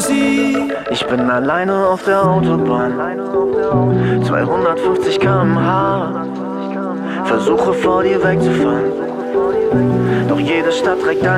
Ich bin alleine auf der Autobahn, 250 km/h. Versuche vor dir wegzufahren, doch jede Stadt trägt ein